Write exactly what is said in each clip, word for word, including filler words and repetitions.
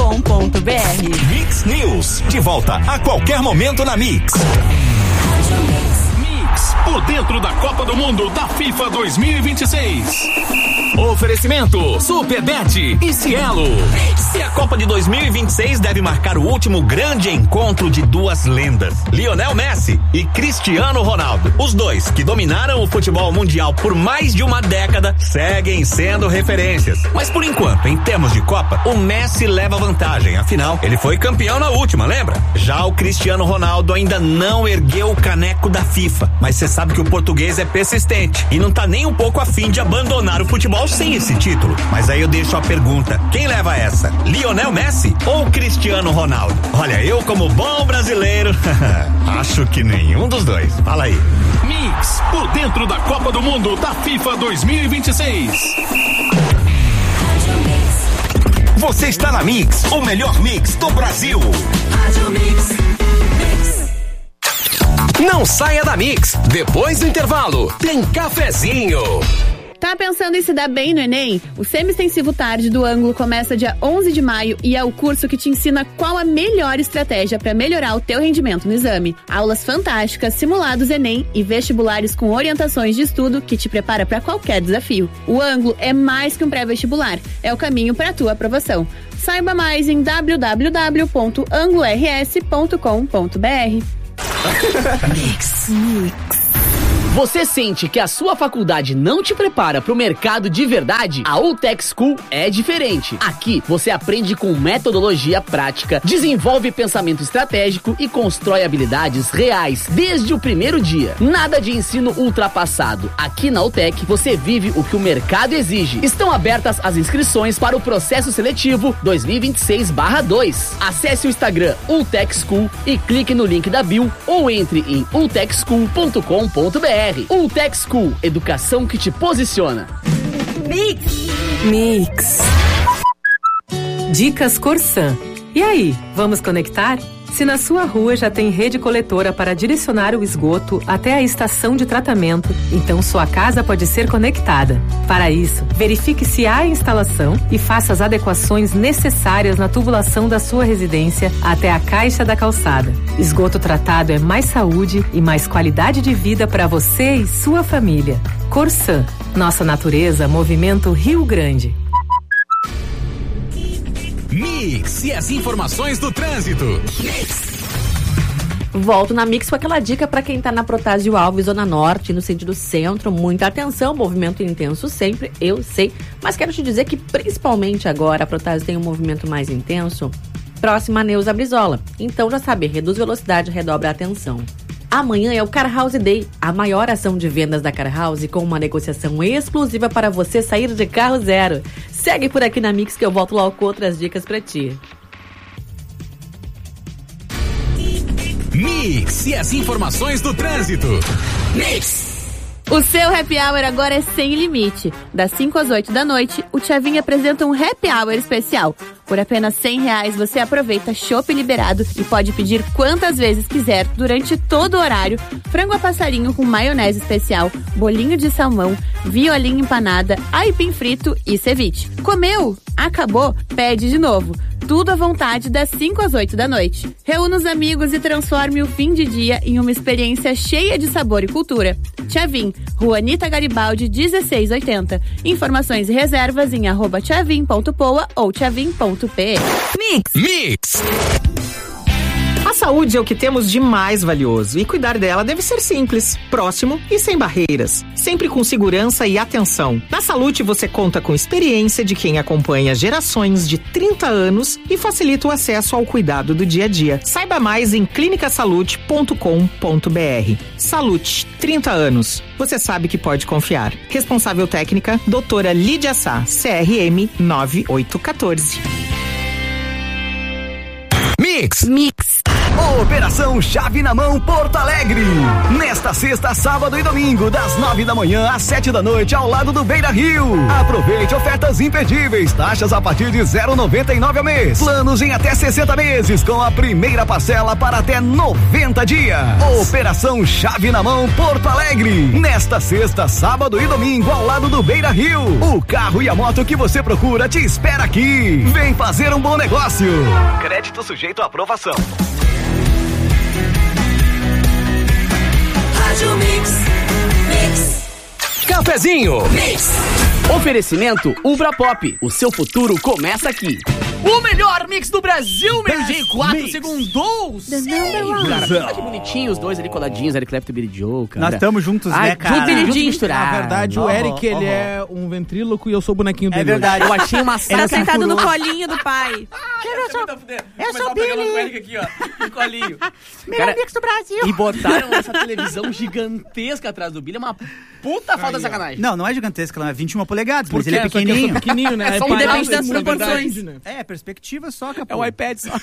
com ponto b r. Mix News, de volta a qualquer momento na Mix. Mix, por dentro da Copa do Mundo da FIFA dois mil e vinte e seis. Oferecimento Superbet e Cielo. Se a Copa de dois mil e vinte e seis deve marcar o último grande encontro de duas lendas, Lionel Messi e Cristiano Ronaldo. Os dois, que dominaram o futebol mundial por mais de uma década, seguem sendo referências. Mas por enquanto, em termos de Copa, o Messi leva vantagem. Afinal, ele foi campeão na última, lembra? Já o Cristiano Ronaldo ainda não ergueu o caneco da FIFA. Mas você sabe que o português é persistente e não tá nem um pouco afim de abandonar o futebol sem esse título. Mas aí eu deixo a pergunta: quem leva essa? Lionel Messi ou Cristiano Ronaldo? Olha, eu como bom brasileiro acho que nenhum dos dois. Fala aí. Mix, por dentro da Copa do Mundo da FIFA dois mil e vinte e seis. Você está na Mix, o melhor mix do Brasil. Não saia da Mix. Depois do intervalo, tem cafezinho. Tá pensando em se dar bem no Enem? O Semi-Extensivo Tarde do Ângulo começa dia onze de maio e é o curso que te ensina qual a melhor estratégia para melhorar o teu rendimento no exame. Aulas fantásticas, simulados Enem e vestibulares com orientações de estudo que te prepara para qualquer desafio. O Ângulo é mais que um pré-vestibular, é o caminho para a tua aprovação. Saiba mais em w w w ponto anglo r s ponto com ponto b r. Mix, mix. Você sente que a sua faculdade não te prepara para o mercado de verdade? A UTech School é diferente. Aqui você aprende com metodologia prática, desenvolve pensamento estratégico e constrói habilidades reais desde o primeiro dia. Nada de ensino ultrapassado. Aqui na UTech você vive o que o mercado exige. Estão abertas as inscrições para o processo seletivo dois mil e vinte e seis barra dois. Acesse o Instagram UTech School e clique no link da bio ou entre em u tech school ponto com ponto b r. UTech School, educação que te posiciona. Mix. Mix. Dicas Corsan. E aí, vamos conectar? Se na sua rua já tem rede coletora para direcionar o esgoto até a estação de tratamento, então sua casa pode ser conectada. Para isso, verifique se há instalação e faça as adequações necessárias na tubulação da sua residência até a caixa da calçada. Esgoto tratado é mais saúde e mais qualidade de vida para você e sua família. Corsan, nossa natureza, movimento Rio Grande. Mix e as informações do trânsito. Volto na Mix com aquela dica para quem tá na Protásio Alves, Zona Norte, no sentido centro. Muita atenção, movimento intenso sempre, eu sei. Mas quero te dizer que principalmente agora a Protásio tem um movimento mais intenso próxima a Neuza Brizola. Então já sabe, reduz velocidade, redobra a atenção. Amanhã é o Car House Day, a maior ação de vendas da Car House com uma negociação exclusiva para você sair de carro zero. Segue por aqui na Mix que eu volto logo com outras dicas pra ti. Mix e as informações do trânsito. Mix. O seu happy hour agora é sem limite. Das cinco às oito da noite, o Tchavin apresenta um happy hour especial. Por apenas cem reais você aproveita chopp liberado e pode pedir quantas vezes quiser durante todo o horário. Frango a passarinho com maionese especial, bolinho de salmão, violinha empanada, aipim frito e ceviche. Comeu? Acabou? Pede de novo. Tudo à vontade das cinco às oito da noite. Reúna os amigos e transforme o fim de dia em uma experiência cheia de sabor e cultura. Tchavin, Rua Anita Garibaldi, dezesseis oitenta. Informações e reservas em arroba tchavin ponto poa ou tchavin ponto pe. Mix. Mix. A saúde é o que temos de mais valioso e cuidar dela deve ser simples, próximo e sem barreiras, sempre com segurança e atenção. Na Salute você conta com experiência de quem acompanha gerações de trinta anos e facilita o acesso ao cuidado do dia a dia. Saiba mais em clínica salute ponto com ponto b r. Salute, trinta anos. Você sabe que pode confiar. Responsável técnica, doutora Lídia Sá, C R M nove oito um quatro. Mix. Mix. Operação Chave na Mão Porto Alegre. Nesta sexta, sábado e domingo, das nove da manhã às sete da noite, ao lado do Beira Rio. Aproveite ofertas imperdíveis, taxas a partir de zero vírgula noventa e nove ao mês. Planos em até sessenta meses, com a primeira parcela para até noventa dias. Operação Chave na Mão Porto Alegre. Nesta sexta, sábado e domingo, ao lado do Beira Rio. O carro e a moto que você procura te espera aqui. Vem fazer um bom negócio. Crédito sujeito à aprovação. Rádio Mix. Mix. Cafezinho. Mix. Oferecimento Ubra Pop. O seu futuro começa aqui. O melhor mix do Brasil, meio-dia e quatro segundos. Cara, olha que bonitinho os dois ali coladinhos, Eric Clapton e Billy Joe, cara. Nós estamos juntos, Ai, né, cara? Juntos e misturados. Na verdade, o Eric, ele é um ventríloco e eu sou o bonequinho dele. É verdade. Eu achei uma Tá sala sentado no colinho do pai. Eu sou, eu sou o Billy. o Eric aqui, ó, no colinho. Melhor mix do Brasil. E botaram essa televisão gigantesca atrás do Billy, é uma puta falta de sacanagem. Não, não é gigantesca, ela é vinte e uma polegadas, mas Porque ele é pequenininho. É pequenininho, né? É só um depende das na verdade, proporções. né? É, perspectiva só, capô. É o iPad só.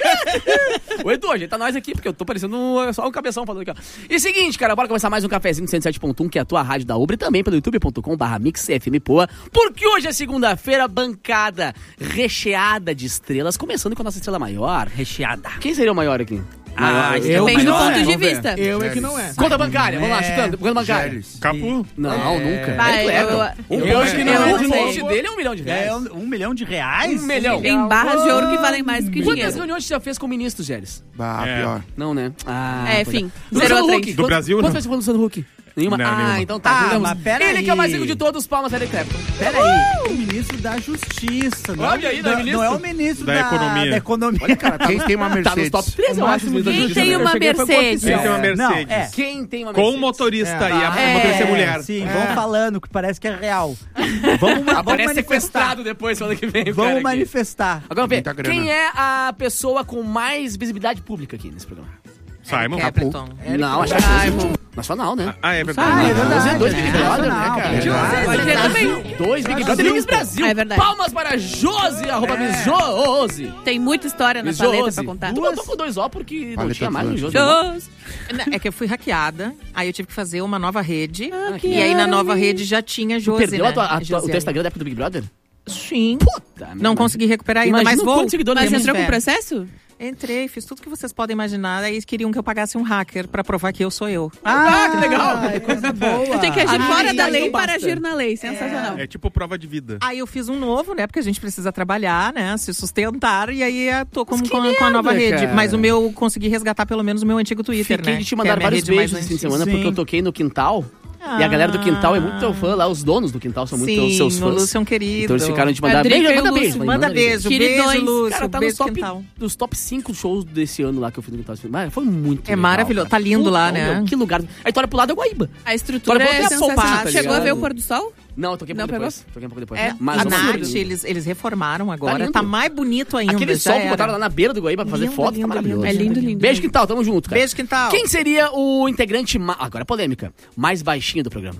Ô, Edu, ajeita nós aqui, porque eu tô parecendo um, só um cabeção falando aqui, ó. E seguinte, cara, bora começar mais um cafezinho cento e sete ponto um, que é a tua rádio da Ubra, e também pelo youtube ponto com barra mix f m poa, porque hoje é segunda-feira, bancada recheada de estrelas, começando com a nossa estrela maior. Recheada. Quem seria o maior aqui? Ah, Maior. eu Depende do não ponto é. de Vamos ver. vista. Eu é que não é. Conta bancária, vamos lá, É. chutando. Conta bancária. Capu? Não, nunca. Ah, Eric eu- Clapton. eu- O eu post acho que dele- não, o de post novo. dele é um milhão de reais. É um, um milhão de reais? Um milhão. Tem barras de ouro que valem mais do que Quantas dinheiro. reuniões você já fez com ministros, Gélis? Bah, É. pior. Não, né? Ah, É, pois enfim, Luciano zero a Huck. três. Do Brasil, Quantas não? vezes você falou do Luciano Huck? Nenhuma? Não, ah, nenhuma. então tá. Ah, jogamos. mas pera Ele aí. que é o mais rico de todos, palmas, Eric Clapton. Peraí, o ministro da Justiça. Não, Olha aí, não é não, ministro? não é o ministro Da da, Economia. da economia. Olha, cara, tá, Quem tem uma tá nos Mercedes? top três, eu acho. máximo da Quem justiça. tem Eu uma cheguei, foi com Mercedes? Quem tem uma É. Não, Mercedes? é. Quem tem uma Com Mercedes? o motorista É. e a É. motorista é mulher. Sim, É. vão falando que parece que é real. Vamos, vamos Aparece manifestar. sequestrado depois, falando que vem. o cara Vamos aqui. manifestar. Agora, vê, Muita grana. quem é a pessoa com mais visibilidade pública aqui nesse programa? Simon? Capleton. Não, acho que é nacional, né? Ah, é verdade. Ah, é verdade. Dois Big É, Brother, né, nacional, cara? é verdade. Pode ver também. Dois Big Brother e Miss Brasil. É verdade. Palmas para Josi, arroba Miss Josi. Tem muita história Miss nessa letra Josi. pra contar. Tu botou com dois O porque não Paleta tinha mais no Josi. Josi. É que eu fui hackeada, aí eu tive que fazer uma nova rede. que e aí na nova rede já tinha Tu Josi, perdeu né? a tua, a tua, o Josiane. teu Instagram da época do Big Brother? Sim. Puta, Não merda. consegui recuperar ainda, Imagina mas vou. quantos seguidores Mas você temos. entrou com Espera. processo? Entrei, fiz tudo que vocês podem imaginar, aí queriam que eu pagasse um hacker pra provar que eu sou eu. Ah, que legal. É coisa boa. Tem que agir Ah, fora sim, da então lei basta. para agir na lei. Sensacional. É tipo prova de vida. Aí eu fiz um novo, né? Porque a gente precisa trabalhar, né? Se sustentar. E aí eu tô com, Mas que com, com a nova merda, rede. cara. Mas o meu, consegui resgatar pelo menos o meu antigo Twitter, Fiquei né? de te Que é a mandar minha vários rede mais beijos esse fim de antiga. semana, porque Sim. eu toquei no Quintal. E a galera do Quintal é muito teu fã lá, os donos do Quintal são muito Sim, seus o fãs. Lúcio é um querido. Então eles ficaram de mandar A Drica beijo, e o manda Lúcio. beijo. vai, Manda manda beijo, Queridões. beijo, Lúcio. Cara, tá beijo nos top, Quintal. dos top cinco shows desse ano lá que eu fiz no Quintal. Mas foi muito É legal, maravilhoso, cara. tá lindo lá, Puta, né? meu, que lugar. Aí tu olha pro lado é Guaíba. A estrutura Agora, é botei a polpa, sensacional. tá Chegou a ver ligado? o pôr do sol? Não, eu toquei um Não pouco pegou? depois. Toquei um pouco depois. É, Mas a um Nath, absurdo. eles, eles reformaram agora. lindo. Tá mais bonito ainda. Aquele já sol que era. botaram lá na beira do Guaíba pra fazer Lindo, foto, tá lindo, maravilhoso. lindo, É lindo, lindo. Beijo, Quintal, tamo junto, cara. Beijo, Quintal. Quem seria o integrante, ma... agora é polêmica, mais baixinho do programa?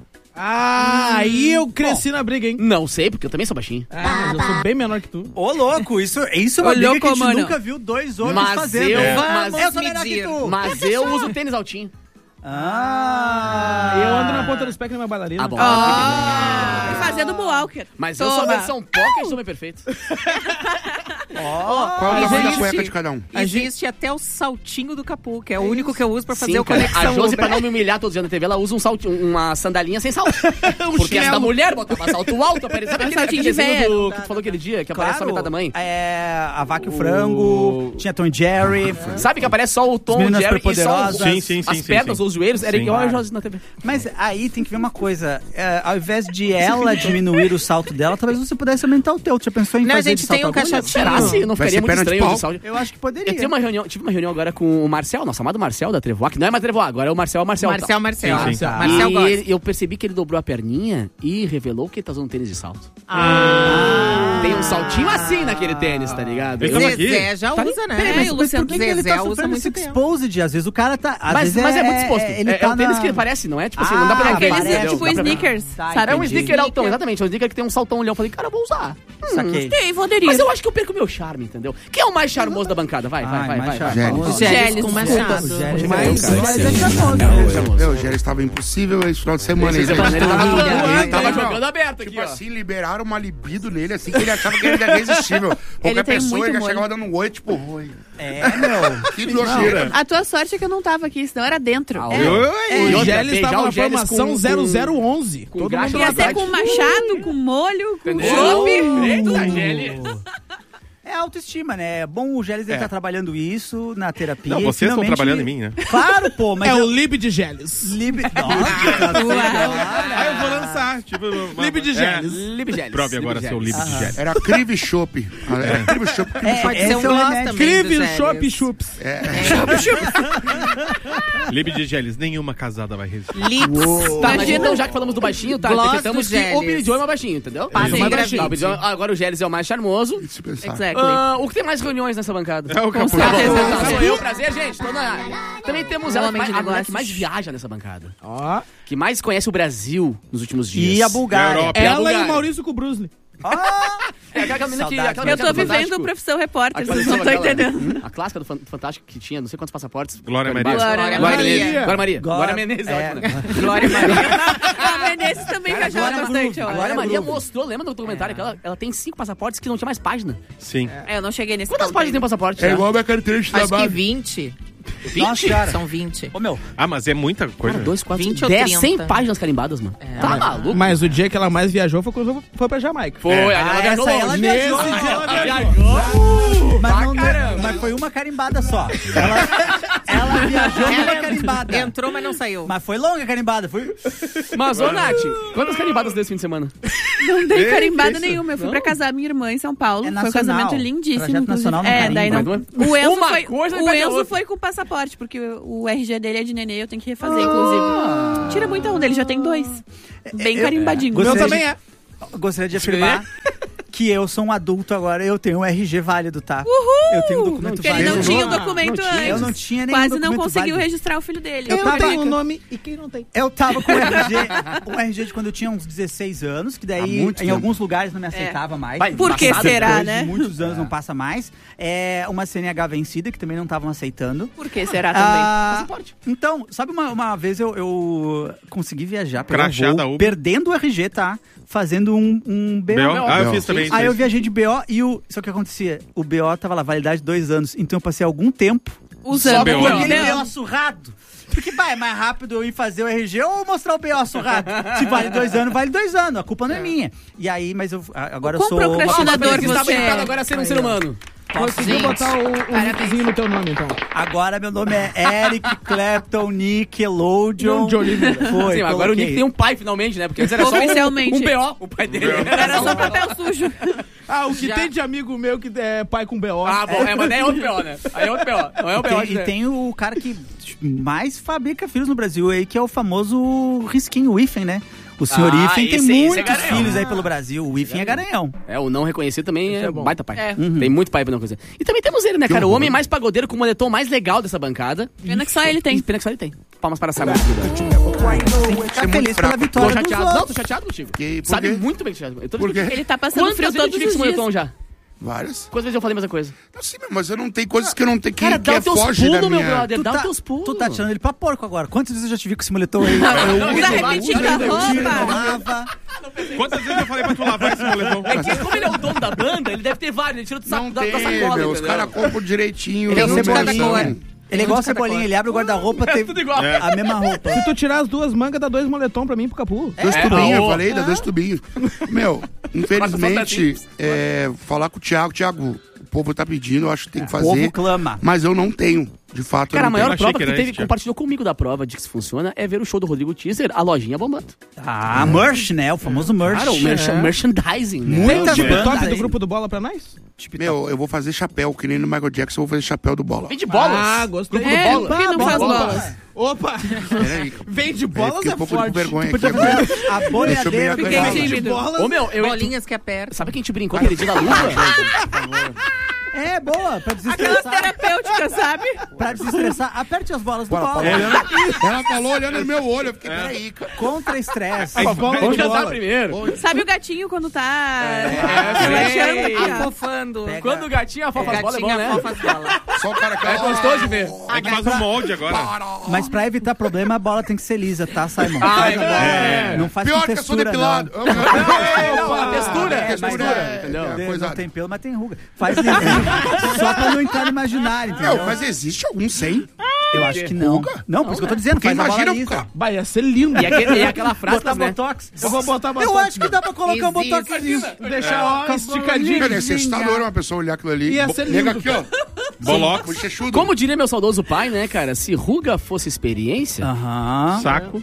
Ah, aí eu cresci na briga, hein? Não sei, porque eu também sou baixinho. Ah, mas eu sou bem menor que tu. Ô, louco, isso, isso é uma Olhou briga que a gente como, nunca viu dois homens Mas fazendo. eu- É. mas- eu sou me melhor que dizer. tu. Mas eu uso tênis altinho. Ah, Eu ando na ponta dos pés que nem uma bailarina. Ah, bom. Ah, e fazendo Walker. Mas eu sou a Toma. versão pocket e sou bem perfeito. Qual é o tamanho da existe- cueca de cada um? Existe até o saltinho do Capu, que é o único que eu uso pra fazer Sim, o cara, conexão. a Josi, Uber. pra não me humilhar todos os dias na T V, ela usa um salto, uma sandalinha sem salto. Porque essa chinelo. mulher botava salto alto, aparecia aquele, saltinho aquele de desenho véia. do, que tu falou aquele dia, que aparece só metade da mãe. É, a Vaca e o Frango, tinha Tom e Jerry. Sabe que aparece só o Tom, o Meninas Jerry e só o- Superpoderosas. Sim, sim, as sim, sim, pernas sim. ou os joelhos, era Sim. igual a Josi na T V. Mas aí tem que ver uma coisa. é, ao invés de ela diminuir o salto dela, talvez você pudesse aumentar o teu. Já pensou em Não, fazer gente, de salto tem um agulha? caixotinho. Será assim? Não Vai ficaria ser muito perna de estranho pau? o salto? Eu acho que poderia. Eu tive uma reunião, tive uma reunião agora com o Marcel, nosso amado Marcel da Trevoa, que não é mais Trevoa, agora é o Marcel, é o Marcel. Marcel, Marcel. Sim, sim. Marcel e gosta. ele- eu percebi que ele dobrou a perninha e revelou que ele tá usando tênis de salto. Ah. Tem um saltinho assim naquele tênis, tá ligado? Ele Eu- tava aqui? Zezé já usa, né? Peraí, mas, É, o mas Luciano por que, que ele Zezé tá usa sofrendo muito esse tempo. exposed? Às vezes o cara tá... Às Mas, vezes mas é, muito exposto. Ele é, tá é um tênis na- que parece, não é? Tipo assim, não dá pra Ah, ver. Aqueles parece, tipo dá pra ver. sneakers, Tá, sabe? É um entendi. sneaker altão, exatamente. É um sneaker que tem um saltão olhão. Eu falei, cara, eu vou usar. Saquei. Tem, poderia. Mas eu acho que eu perco o meu charme, entendeu? Quem é o mais charmoso da bancada? Vai, vai, Ai, vai, mais vai. charmoso. vai. Gélis com Machado. Mas, mas é charmoso. Meu, o Gélis estava impossível esse final de semana. Esse Ele semana ele tava, Família. ele tava Não, jogando aberto aqui, Tipo ó. assim, liberaram uma libido nele, assim, que ele achava que ele era irresistível. Qualquer tem pessoa, muito ele já molho. chegava dando um oi, tipo, oi. É, meu. Que nojeira. A tua sorte é que eu não tava aqui, senão era dentro. Ah, É. O E outra, Gélis beijar estava o na Gélis formação com- zero zero onze. com Todo graxa mundo na Ia ser verdade. com machado, com molho, com Entendeu? chope. Eita, Gélis. É autoestima, né? É bom o Gélis ele É. tá trabalhando isso na terapia. Não, e vocês estão finalmente- trabalhando em mim, né? Claro, pô, mas É eu... o Lib de Gélis. Lib... Nossa, Aí eu vou lançar, tipo... Lib de Gélis. Lib Gélis. Prove agora seu Lib de Gélis. Era Crive Chopp. Era Crive Chopp. É, Pode esse ser um é o gloss remédio. também. Crive, do Shop Gélis. Chups. Lib de Gélis, nenhuma casada vai resistir. Lips. Tá, mas então, já que falamos do baixinho, tá, Gloss decretamos do que o Gélis. Billy Joe é mais baixinho, entendeu? Passa Sim. aí, Mais gravite. baixinho. O Billy Joe- Agora o Gélis é o mais charmoso. Se pensar. Exactly. Ah, o que tem mais reuniões nessa bancada? É o Com Capu. certeza. Tá, tá, sou eu, prazer, gente. Tô na área. Também temos ela, que Homem mais, de a mulher negócios. que mais viaja nessa bancada. Ó. Que mais conhece o Brasil nos últimos dias. E a Bulgária. Europa. E a Ela e Bulgária. o Maurício Kubrusli. É aquela menina que... Saudade. Aquela Eu menina tô do vivendo Fantástico. profissão repórter, A vocês não estão aquela- entendendo. A clássica do Fan- Fantástico que tinha não sei quantos passaportes. Glória Maria. Maria. Glória Glória Maria. Maria. Glória Maria. Glória- Glória Menezes. é. ótimo, né? Glória Maria. A Menezes também viajava Glória bastante, Groove. eu acho. Glória Maria Groove. mostrou, lembra do documentário que ela, ela tem cinco passaportes que não tinha mais página. Sim. É, eu não cheguei nesse Quantas ponto páginas tem o ainda. passaporte? É já? igual a minha carteira de Acho que trabalho. vinte. Nossa, cara. São vinte. Ô, meu. Ah, mas é muita coisa. Cara, dois, quatro, vinte ou dez, trinta. cem páginas carimbadas, mano. Tá maluco? Mas o dia que ela mais viajou foi quando foi pra Jamaica. Foi, Ah, ela viajou essa ela longe. viajou. Nesse dia ela Ela viajou. viajou. Mas, não, caramba. mas foi uma carimbada só. Ela, ela viajou numa carimbada. Entrou, mas não saiu. Mas foi longa a carimbada. Foi... Mas, ô, Nath, quantas carimbadas desse fim de semana? Não dei Ei, carimbada isso. nenhuma. Eu fui Não? pra casar minha irmã em São Paulo. É foi um nacional. casamento lindíssimo. Projeto inclusive. nacional não É, carimba. daí não. Mas O Enzo, uma foi, coisa o impede a Enzo outra. foi com o passaporte, porque o R G dele é de nenê, eu tenho que refazer, inclusive. Tira muita onda, ele já tem dois. Bem Eu- carimbadinho. O meu Gostaria também de- é. Gostaria de afirmar que eu sou um adulto agora. Eu tenho um R G válido, tá? Eu tenho um documento Porque ele válido. não tinha o Não documento tinha. antes. Eu não tinha nenhum Quase não documento conseguiu válido. registrar o filho dele. Eu Eu tava- tenho o nome e quem não tem? Eu tava com o R G, um R G de quando eu tinha uns dezesseis anos, que Há daí muito em tempo. alguns lugares não me aceitava mais. Vai, Por que embaçado. será, Depois né? de muitos anos não passa mais. É uma C N H vencida, que também não estavam aceitando. Por que será também? Ah, então, sabe uma, uma vez eu, eu consegui viajar pelo Crachá da voo, Uber. perdendo o R G, tá? Fazendo um, um B O. B O? Ah, eu B O. fiz também. Aí eu fiz. viajei de B O e o... Só que acontecia, o B O tava lá, validade dois anos. Então eu passei algum tempo Usando B O. com o aquele B B O. O surrado. Porque, vai, é mais rápido eu ir fazer o R G ou mostrar o B O surrado. Se vale dois anos, vale dois anos. A culpa não é minha. E aí, mas eu agora eu Quão sou... uma procrastinador pessoa- Você está você é. habilitado agora a ser um ser humano. Conseguiu botar o, o nickzinho no teu nome, então. Agora meu nome é Eric Clapton Nickelodeon. Não, de Oliveira. Foi, Sim, agora o coloquei. Nick tem um pai finalmente, né? Porque antes era só um, Oficialmente. um B O, o pai dele. Era só papel sujo. Ah, o que Já. tem de amigo meu que é pai com B O. Ah, bom, é, mas daí é outro B O, né? Aí é outro B O. Não é o B O, Tem- né? e tem o cara que mais fabrica filhos no Brasil aí, que é o famoso Risquinho, o Ifen, né? O senhor Ah, Ifen tem esse- esse é muitos garanhão. filhos aí pelo Brasil. O Ifen é garanhão. É, o não reconhecido também é, é bom. baita pai. É. Tem muito pai pra não reconhecer. E também temos ele, né, cara? O homem mais pagodeiro com o moletom mais legal dessa bancada. Pena que só ele tem. Pena que só ele tem. Palmas para Simon. Fica feliz pela Tô vitória dos chateado. Não, tô outros. chateado contigo. Que- por Sabe quê? muito bem que chateado. Eu tô Por quê? Ele tá passando Quantas frio vezes eu todos tive os esse dias. moletom já? Várias. Quantas vezes eu falei a mesma coisa? Não, sim, mas eu não tenho coisas que eu não tenho que, Cara, que dá é os teus foge da pulos, meu minha... brother. Tu Dá tá, os teus pulos. tu tá tirando ele pra porco agora. Quantas vezes eu já te vi com esse moletom aí? Tá repetindo a roupa. Lava. Quantas vezes eu falei pra tu lavar esse moletom? É que como ele é o dono da banda, ele deve ter vários. Ele tirou do saco Não da, tem, da sacola, meu. Os entendeu? caras compram direitinho. Ele é não Cebolinha. numeração. Ele é igual a Cebolinha, ele abre o guarda-roupa, tem Tudo igual. É. a mesma roupa. Se tu tirar as duas mangas, dá dois moletom pra mim e pro Capu. Dois É, tubinhos, eu ô. falei, dá dois tubinhos. Meu, infelizmente, é, falar com o Thiago, Thiago, o povo tá pedindo, eu acho que tem que O povo fazer. clama. Mas eu não tenho, de fato. Cara, eu a não maior achei prova que que, era teve, esse, Thiago. compartilhou comigo da prova de que isso funciona, é ver o show do Rodrigo Teaser, a lojinha bombando. Ah, merch, né? O famoso merch. Cara, o merch- É. merchandising. né? Muitas Tem o TikTok bandas do aí. grupo do Bola pra nós? Tipo, Meu, eu vou fazer chapéu, que nem no Michael Jackson, eu vou fazer chapéu do bola. Vende bolas. Ah, gostei. Grupo do É, bola. por que não Bola, faz bola. bolas? Opa! Peraí. Vende Eu bolas fiquei é um pouco de forte. vergonha Tu aqui podia agora. fazer a Deixa eu boleadeira. bem Fiquei apanhado. tímido. bolas. Ô, meu, eu... Bolinhas que aperta. Sabe que a gente brincou aquele dia da luva? É, boa, pra Aquela desestressar. terapêutica, sabe? Pra desestressar, aperte as bolas do Ela bola. falou olhando, ela falou olhando no meu olho. Eu fiquei, peraí, cara. Contra estresse. Vamos jantar primeiro. Sabe o gatinho quando tá É, relaxando? afofando. Pega- Quando o gatinho afofa as bolas, é bom, né? Só o cara que É gostoso de ver. É que faz um molde agora. Mas pra evitar problema, a bola tem que ser lisa, tá, Simon? Ah, Faz é a bola. verdade. Não faz Pior com que eu sou textura, depilado. não. Não, a textura. É, a textura, textura, é, entendeu? é, Não coisa- tem pelo, mas tem ruga. Faz lisinho. Só pra não entrar no imaginário, entendeu? Não, mas existe algum sem? Eu acho que não. Não, por isso que eu tô dizendo. Porque Faz a bola imagina, lisa. cara. Vai, ia ser lindo. E, aquele, e aquela frase, Botar né? botox? Eu vou botar Eu botox. acho que dá pra colocar um botoxzinho. Deixar ó, esticadinho. Cara, é assustador uma pessoa olhar aquilo ali. Ia ser Nega lindo, aqui, ó. Bolox. Bochechudo. Como diria meu saudoso pai, né, cara? Se ruga fosse experiência... Aham. Saco.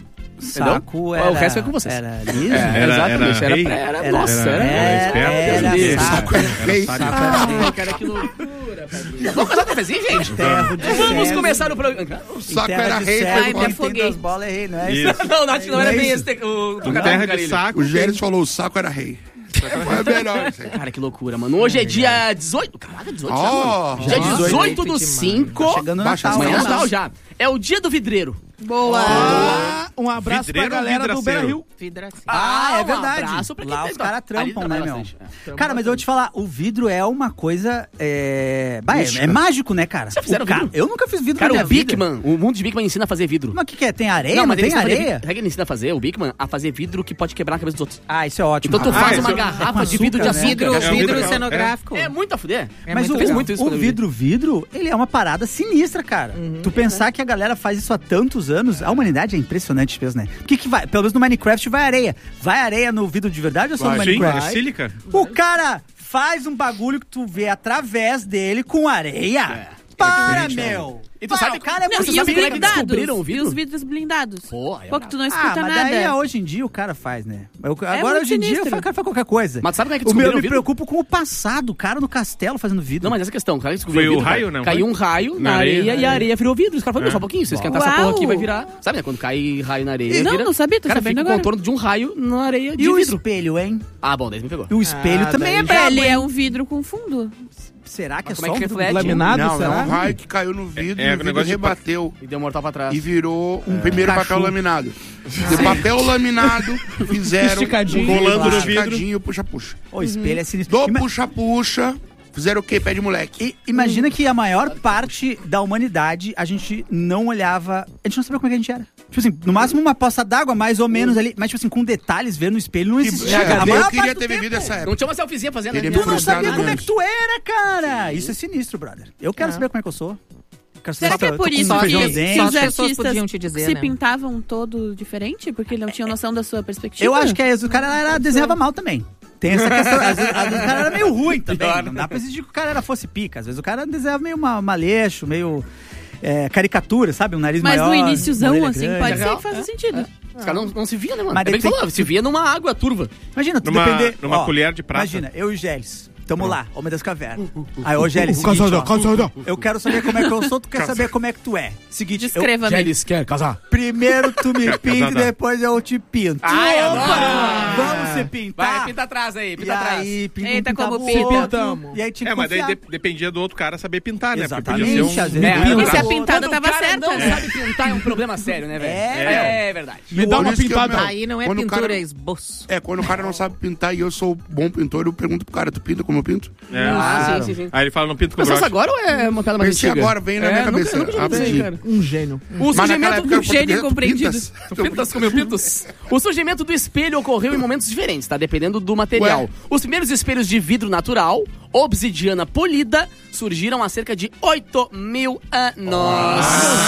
Saco Entendeu? era... O resto foi com vocês. Era liso? É, Era- exatamente. era Era, rei? era, era, Era- nossa, era... era- esperto, era Deus. saco. Ei, Saco era Ah, cara, que loucura, Padrinho. Vamos fazer uma TVzinha, gente? Terra de Vamos César. começar o programa. o saco Terra era de rei. César, foi Ai, embora. me afoguei. quem tem das bolas é rei, não é isso? Isso. Não, Nath, não Não era é bem isso. esse... te- O, Um terra de saco. O Gélis falou, o saco era rei. Foi melhor isso aí. Cara, que loucura, mano. Hoje é dia dezoito. Caraca, dezoito já, Ó, mano. Dia já. dezoito do cinco. Tá chegando o Baixa Natal. as Amanhã é né? Natal já. É o dia do vidreiro. Boa. Ah, um abraço Vidreiro pra ou galera do vidraceiro? Beira Rio. Ah, é um verdade. abraço pra quem Lá fez, os caras ó. Ali trampam, né, meu? bastante, é. Cara, mas eu vou te falar, o vidro é uma coisa. É, bah, é, é mágico, né, cara? Já fizeram O cara- vidro? Eu nunca fiz vidro Cara, na o minha vida. Bigman, o mundo de Bigman ensina a fazer vidro. Mas o que, que é? Tem areia? Não, mas ele tem ensina a fazer areia? vidro. Sabe o que ele ensina a fazer? O Bigman a fazer vidro que pode quebrar na cabeça dos outros. Ah, isso é ótimo. Então tu Ah, faz isso uma é- garrafa é com de vidro de açúcar, né? açúcar. É um vidro cenográfico. É muito a fuder. É Mas muito o, fiz legal. muito isso o quando eu vi. vidro, vidro, ele é uma parada sinistra, cara. Tu pensar que a galera faz isso há tantos anos, a humanidade é impressionante mesmo, né? O que que vai? Pelo menos no Minecraft vai areia. Vai areia no vidro de verdade ou só no Sim, é Minecraft? sílica. O cara faz um bagulho que tu vê através dele com areia. Para, diferente, meu! E tu Para, sabe- o cara é Não, muito você E os sabe como é que blindados? descobriram o E vidro? os vidros blindados? Pô, é Pô, que tu não escuta Ah, mas nada. daí hoje em dia o cara faz, né? Eu- agora muito hoje em dia sinistro. o cara faz qualquer coisa. Mas sabe como é que o meu, descobriram eu o me vidro? preocupo com o passado, o cara no castelo fazendo vidro. Não, mas essa questão, o cara descobriu Foi o vidro, raio, cara. não Caiu foi? um raio na, Na areia, areia, e a né? areia virou vidro. Os caras falaram, É. só um pouquinho, se esquentar essa Uau! porra aqui vai virar... Sabe, né? Quando cai raio na areia, Não, vira... não sabia, tô Cara, sabendo fica o agora. contorno de um raio na areia de E o vidro. espelho, hein? Ah, bom, daí você me pegou. E o espelho Ah, também é daí- brabo, Ele hein? é um vidro com fundo. Será que Mas é como é só que um vidro reflete? Laminado, Não, é será? um raio que caiu no vidro É, é, e o o vidro negócio de- rebateu. E deu mortal pra trás. E virou um primeiro papel laminado. De papel laminado, fizeram Esticadinho. Colando no esticadinho, puxa-puxa. O espelho é sinistro. Do Ima- puxa-puxa, fizeram o quê? Pé de moleque. E imagina que a maior parte da humanidade a gente não olhava. A gente não sabia como é que a gente era. Tipo assim, no máximo uma poça d'água, mais ou menos ali. Mas, tipo assim, com detalhes, ver no espelho não existia. É, cara. A eu maior queria parte do ter vivido tempo. essa época. Não tinha uma selfiezinha fazendo, Teria né? me Tu não sabia frustrado como é que antes. tu era, cara. Isso é sinistro, brother. Eu quero saber como é que eu sou. Quero saber Será se que é eu tô por com isso um que, feijão que dentro. os Só as pessoas artistas podiam te dizer, se né? pintavam todo diferente? Porque ele não tinha noção da sua perspectiva? Eu acho que é isso. O cara era, desenhava mal também. Tem essa questão. Às vezes, às vezes o cara era meio ruim também. Não dá pra exigir que o cara era, fosse pica. Às vezes o cara desenhava meio ma- maleixo, meio é, caricatura, sabe? Um nariz Mas maior. no uma iníciozão, orelha assim, grande. pode ser Real, que faça é, sentido. Os caras não, não se via, né, mano? Mas É bem que tem falou, que- se via numa água turva. Imagina, tu Numa- depender... numa ó, colher de prata. Imagina, eu e o Gélis. Tamo lá, Homem das Cavernas. Aí, ô Gélis, seguinte, Casada, ó, casada. eu quero saber como é que eu sou, tu quer saber como é que tu é. Seguinte, eu, Descreva-me. Gélis quer casar. primeiro tu me Quer pinta e casada. depois eu te pinto. Ai, Opa! Vamos se Vai, pintar? pinta atrás aí, E pinta atrás. aí, pinta, Eita, um, pintava como o pinta. outro, E aí tinha É, que mas daí confiar. de- dependia do outro cara saber pintar, né? Porque Exatamente, podia ser um- às vezes É, pinta. E se a Quando pintada o tava cara certa, não né? sabe pintar é um problema sério, né, velho? É. É verdade. Me dá Por uma isso que eu- pintada. Aí não é Quando o pintura, cara- é esboço. É, quando o cara não sabe pintar e eu sou bom pintor, eu pergunto pro cara, tu pinta como eu pinto? É. Ah, sim, sim, sim. Aí ele fala, não pinto com Pensou isso broche. agora ou é uma piada mais Pensei antiga? agora, vem na minha É, nunca- cabeça, nunca tinha pensado, rapidinho. cara. Um gênio. O Mas naquela surgimento época do era gênio português, tu compreendido. pintas? Tu pintas como eu pintos? O surgimento do espelho ocorreu em momentos diferentes, tá? Dependendo do material. Ué. Os primeiros espelhos de vidro natural, obsidiana polida, surgiram há cerca de oito mil anos.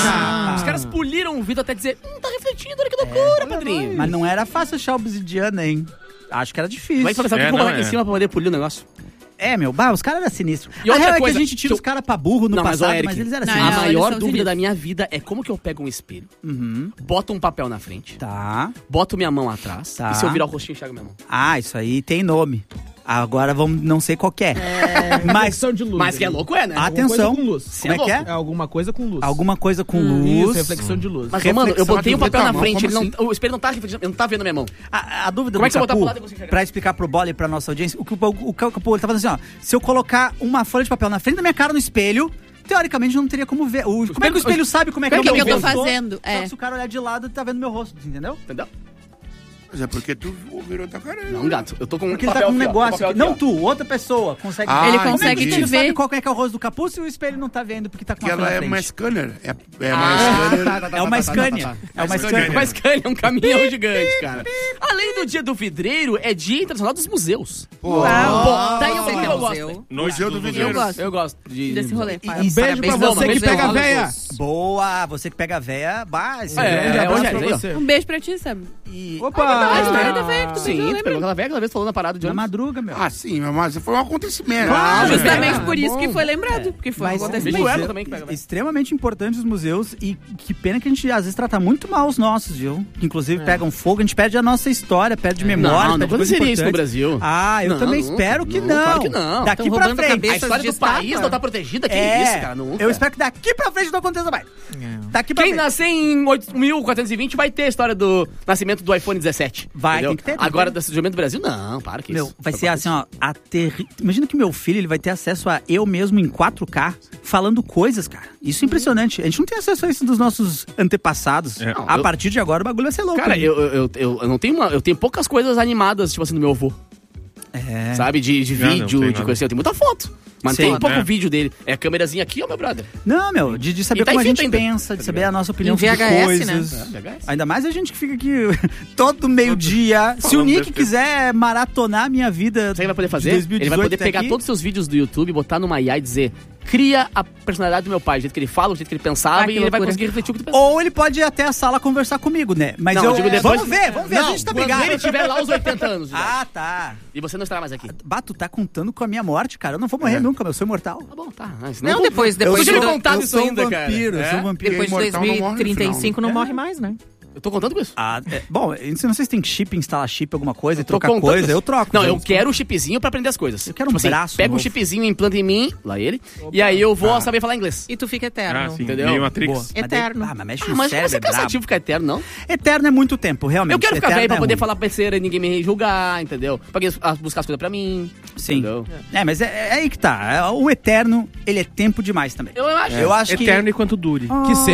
Os caras poliram o vidro até dizer, hum, tá refletindo, olha que loucura, padrinho. Mas não era fácil achar obsidiana, hein? Acho que era difícil. Vai fazer É, é, não, colocar aqui é. em cima pra poder polir o negócio. É, meu, bah, os caras eram sinistros. E a outra real é coisa, que a gente tira que os caras pra burro no Não, mas, passado, ó, mas, Eric, eles eram Não, assim. a eles maior são dúvida sinistros. da minha vida é como que eu pego um espelho, Uhum. boto um papel na frente, Tá. boto minha mão atrás, Tá. e se eu virar o rostinho, enxerga minha mão. Ah, isso aí tem nome. Agora vamos, não sei qual que é. É. Mas, de luz. Mas que é louco, é, né? Atenção. Alguma coisa com luz. Como é, é que é? É alguma coisa com luz. Alguma coisa com hum, luz. Isso, reflexão de luz. Mas, reflexão, mano, eu botei um papel na mão, frente, ele assim? não, o espelho não tá refletindo, ele não tá vendo a minha mão. A, a dúvida Como é do que você botar Capu, pro lado e você enxergar? pra explicar pro Bola e pra nossa audiência, o que o, o, o Capu ele tá fazendo assim, ó. Se eu colocar uma folha de papel na frente da minha cara no espelho, teoricamente não teria como ver. O, como é que o espelho sabe como é que, O que é o que eu meu tô rosto? fazendo? Só É. que se o cara olhar de lado, tá vendo meu rosto, entendeu? Entendeu? Mas é porque tu virou tua cara. Não, gato, eu tô com um Porque ele tá papel com um aqui, ó, negócio. papel que- aqui, não ó. tu, outra pessoa consegue Ah, ver. Ele Como é consegue que te ele ver. sabe qual é que é o rosto do Capu se o espelho não tá vendo porque tá com Porque uma folha ela na é uma frente? scanner. É, é Ah, uma scanner. tá, tá, tá, É uma tá, tá, Scania. tá, tá, tá. É uma Scania. Scania. Mas, cara, é um caminhão gigante, cara. Além do Dia do Vidreiro, é Dia Internacional dos Museus. Pô, Pô, daí eu, Você eu, que é eu museu. gosto. Noite Museu do do Vidreiro. Eu gosto Eu gosto de... desse rolê. E- Um e beijo parabéns, pra não, você mas que beijo pega a aos véia. outros. Boa, você que pega a véia. Bah, esse É, grande é, abraço hoje é pra aí, ó. você. Um beijo pra ti, sabe? E Opa! Ah, Ah, história da véia que tu Sim, beijou, tu lembra? pegou aquela velha aquela vez falou na parada de na ônibus. madruga, meu. Ah, sim, mas foi um acontecimento. Claro, Ah, Justamente é, por isso bom. que foi lembrado. Porque foi um Mas acontecimento. Beijo museu- ela também que pega, vai. extremamente importantes os museus e que pena que a gente às vezes trata muito mal os nossos, viu? Que inclusive pegam fogo, a gente perde a nossa história, perde memória, Não, não perde coisas aconteceria isso no importantes. Brasil. Ah, eu Não, também nunca. espero que Não, não. claro que não. Daqui Tão pra roubando frente. A cabeças história de do país estátua. não tá protegida? Que É, isso, cara? Nunca. eu espero que daqui pra frente não aconteça mais. Daqui pra Quem frente. nascer em oito mil quatrocentos e vinte vai ter a história do nascimento do iPhone dezessete. Vai, entendeu? tem que ter, tem que Agora, ter. do surgimento do Brasil, não, para que Meu, isso. vai ser assim, ó, a terri... Imagina que meu filho, ele vai ter acesso a eu mesmo em quatro K, falando coisas, cara. Isso é impressionante. A gente não tem acesso a isso dos nossos antepassados. É. A eu- partir de agora, o bagulho vai ser louco. Cara, né? eu, eu, eu, eu não tenho uma, eu tenho poucas coisas animadas, tipo assim, do meu avô. É. Sabe? De, de Já não vídeo, tem de nada. coisa assim. Eu tenho muita foto. Mas Sim. tem pouco É. vídeo dele. É a câmerazinha aqui, ó, meu brother. Não, meu, de, de saber E tá como a em fita gente ainda. pensa, de Tá saber ligado? a nossa opinião Em V H S, sobre né? coisas. É, V H S. Ainda mais a gente que fica aqui todo meio-dia. Se o Falando Nick besteira. quiser maratonar a minha vida. Sabe o que ele vai poder fazer? de dois mil e Ele vai dezoito poder até pegar aqui, todos os seus vídeos do YouTube, botar numa I A e dizer: cria a personalidade do meu pai, o jeito que ele fala, o jeito que ele pensava, Ah, que e ele vai loucura. conseguir refletir o que tu pensa. Ou ele pode ir até a sala conversar comigo, né? Mas Não, eu. eu digo depois- Vamos ver, vamos ver. Não, a gente tá quando brigado. ele tiver lá os oitenta anos. de idade. Ah, tá. E você não estará mais aqui. Bato, tá contando com a minha morte, cara. Eu não vou morrer nunca, meu. Eu sou imortal. Tá bom, tá. Ah, Não, depois, depois Eu de, tinha contado eu isso sou um ainda, cara. vampiro, eu É? sou um vampiro. depois de imortal não morre no dois mil e trinta e cinco não, final, né? morre mais, né? Eu tô contando com isso. Ah, é, bom, eu não sei se tem chip, instalar chip, alguma coisa, e Tô trocar contando com coisa, isso. eu troco. Não, já. eu quero o chipzinho pra aprender as coisas. Eu quero Tipo um assim, braço pega um novo. chipzinho, implanta em mim, lá ele, e aí eu vou saber falar inglês. E tu fica eterno. Ah, sim. Entendeu? Meio Matrix. Boa. Mas daí- Eterno. ah, mas mexe Ah, no mas cérebro, você é é brabo. cansativo ficar eterno, não? Eterno é muito tempo, realmente. Eu quero ficar Eterno velho pra é poder ruim. falar besteira e ninguém me julgar, entendeu? Pra alguém ah, buscar as coisas pra mim. Sim. Entendeu? É, mas é, é aí que tá. O eterno, ele é tempo demais também. Eu acho. Eu acho que... Eterno enquanto dure. Ah, Que seja.